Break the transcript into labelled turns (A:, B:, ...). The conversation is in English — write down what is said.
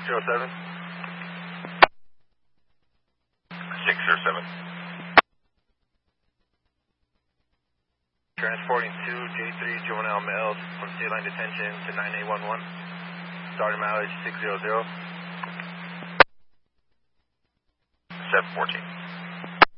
A: 607.
B: 607.
A: Transporting 2J3 juvenile males from state line detention to 9811. Starting mileage 600.
B: 714.